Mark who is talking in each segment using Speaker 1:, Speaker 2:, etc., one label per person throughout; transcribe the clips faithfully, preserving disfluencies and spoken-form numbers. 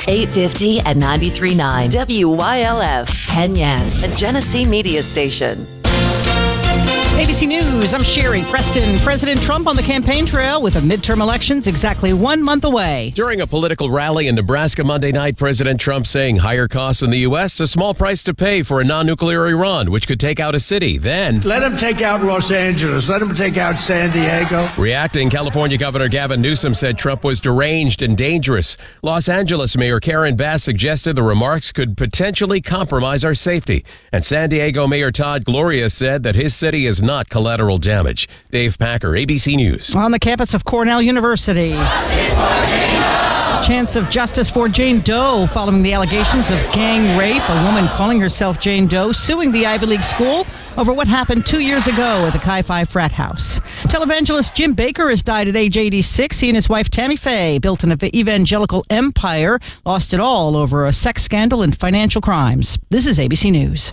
Speaker 1: eight fifty and ninety-three point nine W Y L F, Penyan, a Genesee media station.
Speaker 2: A B C News, I'm Sherry Preston. President Trump on the campaign trail with the midterm elections exactly one month away.
Speaker 3: During a political rally in Nebraska Monday night, President Trump saying higher costs in the U S, a small price to pay for a non-nuclear Iran, which could take out a city. Then,
Speaker 4: let him take out Los Angeles. Let him take out San Diego.
Speaker 3: Reacting, California Governor Gavin Newsom said Trump was deranged and dangerous. Los Angeles Mayor Karen Bass suggested the remarks could potentially compromise our safety. And San Diego Mayor Todd Gloria said that his city is not collateral damage. Dave Packer, A B C News.
Speaker 2: On the campus of Cornell University. Chance of justice for Jane Doe following the allegations of gang rape. A woman calling herself Jane Doe suing the Ivy League school over what happened two years ago at the Chi Phi frat house. Televangelist Jim Bakker has died at age eighty-six. He and his wife Tammy Faye built an evangelical empire, lost it all over a sex scandal and financial crimes. This is A B C News.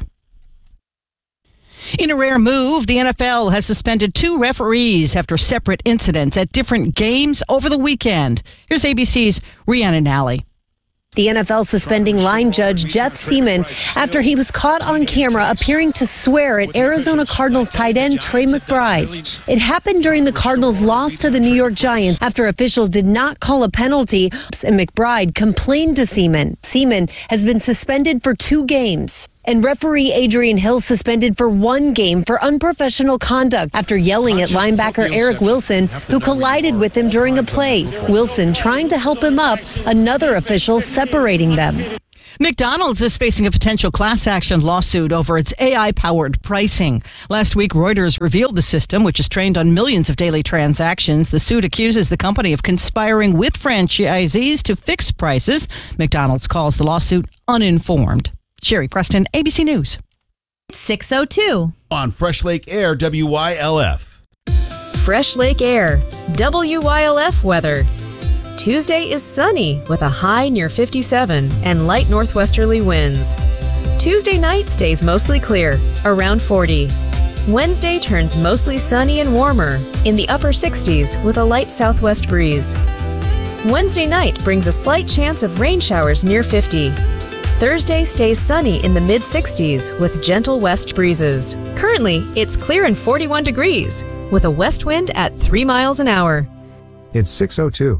Speaker 2: In a rare move, the N F L has suspended two referees after separate incidents at different games over the weekend. Here's A B C's Rhiannon Nally.
Speaker 5: The N F L suspending line judge Jeff Seaman after he was caught on camera appearing to swear at Arizona Cardinals tight end Trey McBride. It happened during the Cardinals' loss to the New York Giants after officials did not call a penalty, and McBride complained to Seaman. Seaman has been suspended for two games. And referee Adrian Hill suspended for one game for unprofessional conduct after yelling at linebacker Eric Wilson, who collided with him during a play. Wilson trying to help him up, another official separating them.
Speaker 2: McDonald's is facing a potential class action lawsuit over its A I-powered pricing. Last week, Reuters revealed the system, which is trained on millions of daily transactions. The suit accuses the company of conspiring with franchisees to fix prices. McDonald's calls the lawsuit uninformed. Sherry Preston, A B C News.
Speaker 6: six oh two.
Speaker 7: On Fresh Lake Air, W Y L F.
Speaker 6: Fresh Lake Air, W Y L F weather. Tuesday is sunny with a high near fifty-seven and light northwesterly winds. Tuesday night stays mostly clear, around forty. Wednesday turns mostly sunny and warmer, in the upper sixties with a light southwest breeze. Wednesday night brings a slight chance of rain showers near fifty. Thursday stays sunny in the mid-sixties with gentle west breezes. Currently, it's clear and forty-one degrees with a west wind at three miles an hour.
Speaker 8: It's six oh two.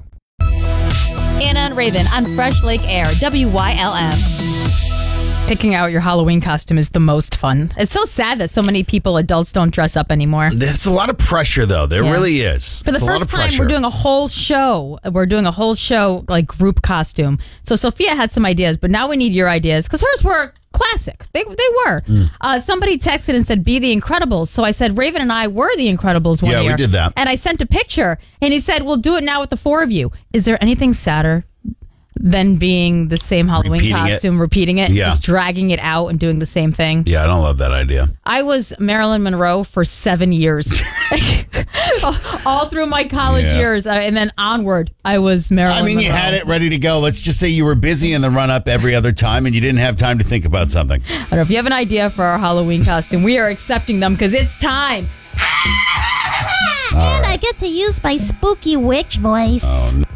Speaker 9: Anna and Raven on Fresh Lake Air, W Y L F. Picking out your Halloween costume is the most fun. It's so sad that so many people, adults, don't dress up anymore.
Speaker 7: There's a lot of pressure, though. There
Speaker 9: Yeah.
Speaker 7: really is.
Speaker 9: For the
Speaker 7: It's a lot
Speaker 9: first
Speaker 7: of
Speaker 9: time,
Speaker 7: pressure.
Speaker 9: we're doing a whole show. We're doing a whole show, like group costume. So Sophia had some ideas, but now we need your ideas because hers were classic. They they were.
Speaker 7: Mm.
Speaker 9: Uh, somebody texted and said, "Be the Incredibles." So I said, Raven and I were the Incredibles one
Speaker 7: Yeah, we
Speaker 9: year.
Speaker 7: did that.
Speaker 9: And I sent a picture, and he said, "We'll do it now with the four of you." Is there anything sadder than being the same Halloween
Speaker 7: Repeating it.
Speaker 9: costume, repeating it,
Speaker 7: Yeah.
Speaker 9: just dragging it out and doing the same thing?
Speaker 7: Yeah, I don't love that idea.
Speaker 9: I was Marilyn Monroe for seven years. All through my college
Speaker 7: Yeah.
Speaker 9: years. Uh, and then onward, I was Marilyn
Speaker 7: I mean,
Speaker 9: Monroe.
Speaker 7: you had it ready to go. Let's just say you were busy in the run-up every other time and you didn't have time to think about something.
Speaker 9: I don't know if you have an idea for our Halloween costume. We are accepting them because it's time.
Speaker 10: And I get to use my spooky witch voice.
Speaker 7: Oh, no.